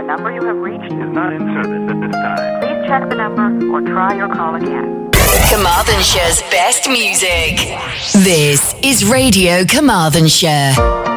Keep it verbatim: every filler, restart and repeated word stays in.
The number you have reached is not in service at this time. Please check the number or try your call again. Carmarthenshire's best music. This is Radio Carmarthenshire.